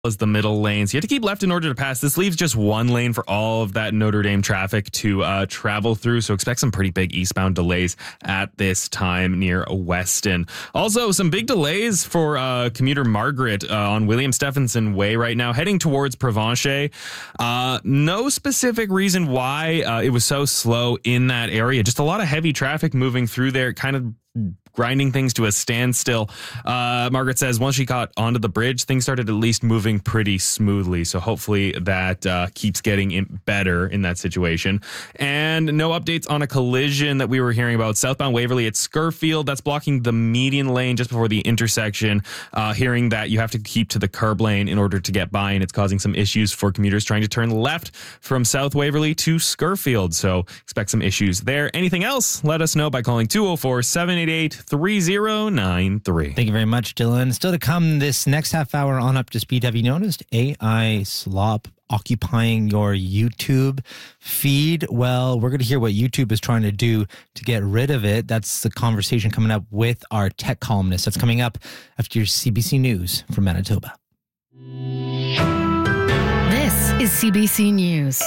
as the middle lanes. You have to keep left in order to pass. This leaves just one lane for all of that Notre Dame traffic to travel through. So expect some pretty big eastbound delays at this time near Weston. Also, some big delays for commuter Margaret on William Stephenson Way right now, heading towards Provencher. No specific reason why it was so slow in that area. Just a lot of heavy traffic moving through there, kind of grinding things to a standstill. Margaret says once she got onto the bridge, things started at least moving pretty smoothly. So hopefully that keeps getting better in that situation. And no updates on a collision that we were hearing about southbound Waverly at Scurfield. That's blocking the median lane just before the intersection. Hearing that you have to keep to the curb lane in order to get by, and it's causing some issues for commuters trying to turn left from South Waverly to Scurfield. So expect some issues there. Anything else? Let us know by calling 204-788-3093. Thank you very much, Dylan. Still to come this next half hour on Up to Speed. Have you noticed AI slop occupying your YouTube feed? Well, we're going to hear what YouTube is trying to do to get rid of it. That's the conversation coming up with our tech columnist. That's coming up after your CBC News from Manitoba. This is CBC News.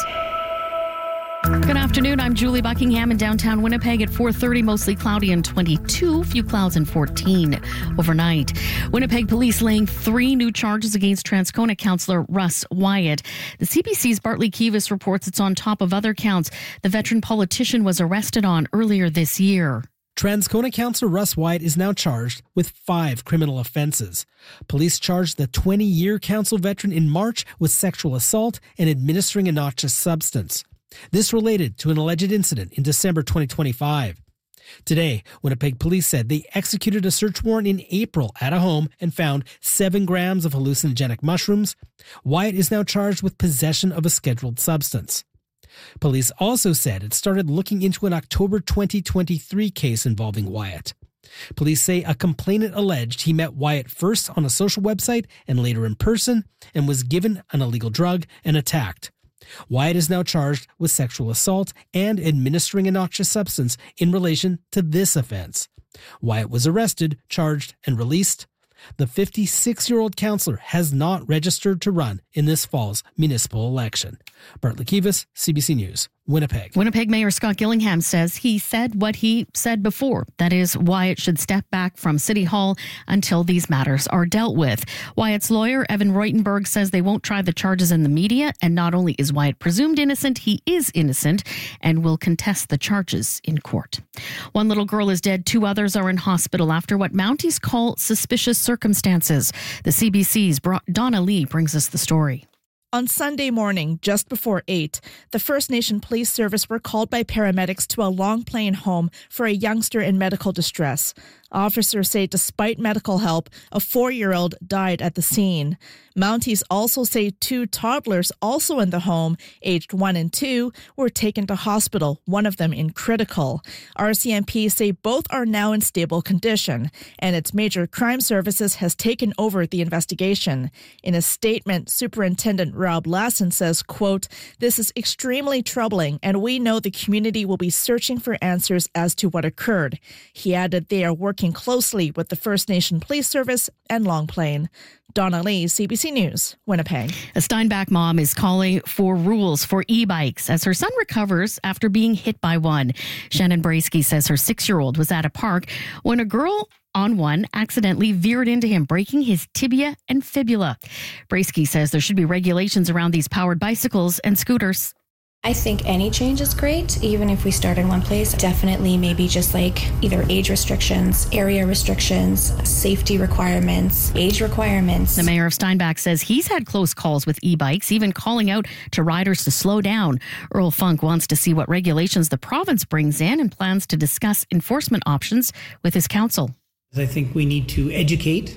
Good afternoon. I'm Julie Buckingham in downtown Winnipeg at 4:30. Mostly cloudy and 22. Few clouds and 14 overnight. Winnipeg police laying 3 new charges against Transcona councillor Russ Wyatt. The CBC's Bartley Kivas reports it's on top of other counts the veteran politician was arrested on earlier this year. Transcona councillor Russ Wyatt is now charged with 5 criminal offences. Police charged the 20-year council veteran in March with sexual assault and administering a noxious substance. This related to an alleged incident in December 2025. Today, Winnipeg police said they executed a search warrant in April at a home and found 7 grams of hallucinogenic mushrooms. Wyatt is now charged with possession of a scheduled substance. Police also said it started looking into an October 2023 case involving Wyatt. Police say a complainant alleged he met Wyatt first on a social website and later in person and was given an illegal drug and attacked. Wyatt is now charged with sexual assault and administering a noxious substance in relation to this offense. Wyatt was arrested, charged, and released. The 56-year-old councillor has not registered to run in this fall's municipal election. Bartley Kivas, CBC News, Winnipeg. Winnipeg Mayor Scott Gillingham says he said what he said before. That is, Wyatt should step back from City Hall until these matters are dealt with. Wyatt's lawyer, Evan Reutenberg, says they won't try the charges in the media. And not only is Wyatt presumed innocent, he is innocent and will contest the charges in court. 1 little girl is dead. 2 others are in hospital after what Mounties call suspicious circumstances. The CBC's Donna Lee brings us the story. On Sunday morning, just before 8, the First Nation Police Service were called by paramedics to a Long Plain home for a youngster in medical distress. Officers say despite medical help, a 4-year-old died at the scene. Mounties also say 2 toddlers also in the home, aged 1 and 2, were taken to hospital, one of them in critical. RCMP say both are now in stable condition, and its major crime services has taken over the investigation. In a statement, Superintendent Rob Lasson says, quote, "This is extremely troubling, and we know the community will be searching for answers as to what occurred." He added they are working closely with the First Nation Police Service and Long Plain. Donna Lee, CBC News, Winnipeg. A Steinbach mom is calling for rules for e-bikes as her son recovers after being hit by one. Shannon Braisky says her 6-year-old was at a park when a girl on one accidentally veered into him, breaking his tibia and fibula. Braisky says there should be regulations around these powered bicycles and scooters. I think any change is great, even if we start in one place. Definitely maybe just like either age restrictions, area restrictions, safety requirements, age requirements. The mayor of Steinbach says he's had close calls with e-bikes, even calling out to riders to slow down. Earl Funk wants to see what regulations the province brings in and plans to discuss enforcement options with his council. I think we need to educate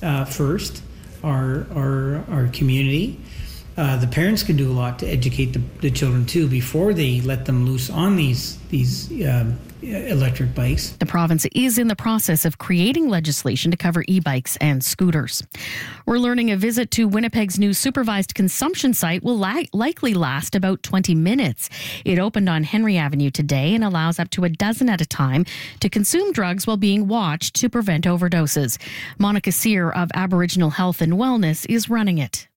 first our community. The parents can do a lot to educate the children too before they let them loose on these electric bikes. The province is in the process of creating legislation to cover e-bikes and scooters. We're learning a visit to Winnipeg's new supervised consumption site will likely last about 20 minutes. It opened on Henry Avenue today and allows up to a dozen at a time to consume drugs while being watched to prevent overdoses. Monica Sear of Aboriginal Health and Wellness is running it.